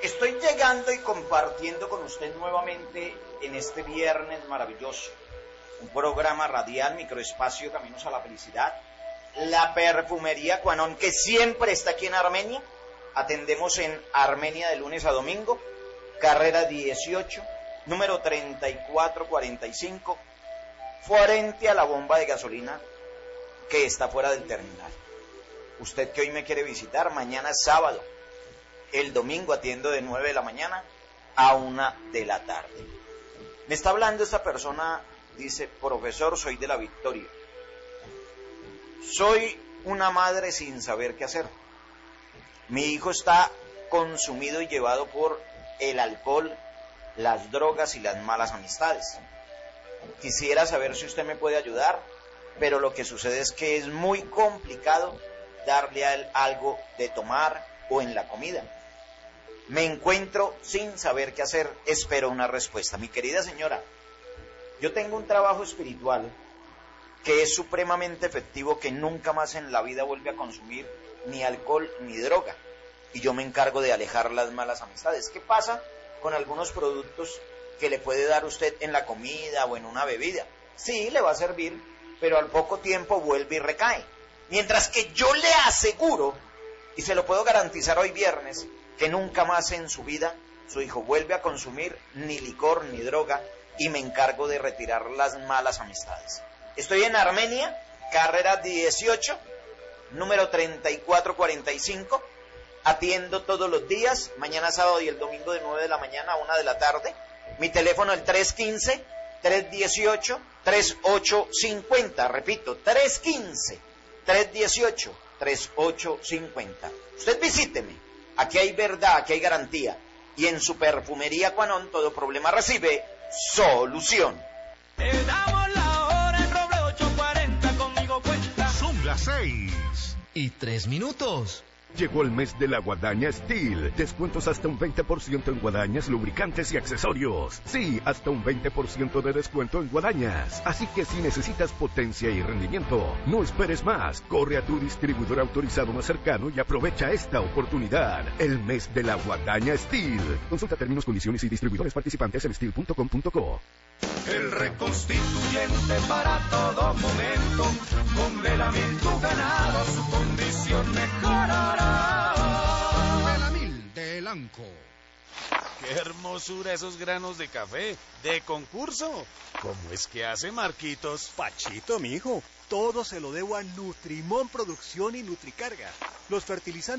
Estoy llegando y compartiendo con usted nuevamente en este viernes maravilloso un programa radial, Microespacio Caminos a la Felicidad, la Perfumería Cuanón, que siempre está aquí en Armenia. Atendemos en Armenia de lunes a domingo, carrera 18, número 3445, frente a la bomba de gasolina que está fuera del terminal. Usted que hoy me quiere visitar, mañana es sábado. El domingo atiendo de 9 de la mañana a 1 de la tarde. Me está hablando esta persona, dice: profesor, soy de La Victoria. Soy una madre sin saber qué hacer. Mi hijo está consumido y llevado por el alcohol, las drogas y las malas amistades. Quisiera saber si usted me puede ayudar, pero lo que sucede es que es muy complicado darle a él algo de tomar o en la comida. Me encuentro sin saber qué hacer, espero una respuesta. Mi querida señora, yo tengo un trabajo espiritual que es supremamente efectivo, que nunca más en la vida vuelve a consumir ni alcohol ni droga. Y yo me encargo de alejar las malas amistades. ¿Qué pasa con algunos productos que le puede dar usted en la comida o en una bebida? Sí, le va a servir, pero al poco tiempo vuelve y recae. Mientras que yo le aseguro, y se lo puedo garantizar hoy viernes, que nunca más en su vida su hijo vuelve a consumir ni licor ni droga, y me encargo de retirar las malas amistades. Estoy en Armenia, carrera 18, número 3445. Atiendo todos los días, mañana sábado y el domingo de 9 de la mañana a 1 de la tarde. Mi teléfono el 315-318-3850. Repito, 315-318-3850. Usted visíteme. Aquí hay verdad, aquí hay garantía. Y en su Perfumería Cuanón todo problema recibe solución. Te damos la hora en Roble 840, conmigo cuenta. Son las 6:03. Llegó el mes de la Guadaña Steel. Descuentos hasta un 20% en guadañas, lubricantes y accesorios. Sí, hasta un 20% de descuento en guadañas. Así que si necesitas potencia y rendimiento, no esperes más. Corre a tu distribuidor autorizado más cercano y aprovecha esta oportunidad. El mes de la Guadaña Steel. Consulta términos, condiciones y distribuidores participantes en steel.com.co. El reconstituyente para todo momento, con Belamil tu ganado su condición mejorará. Belamil de Lanco. ¡Qué hermosura esos granos de café! ¡De concurso! ¿Cómo es que hace, Marquitos? Pachito, mijo, todo se lo debo a Nutrimón Producción y Nutricarga, los fertilizantes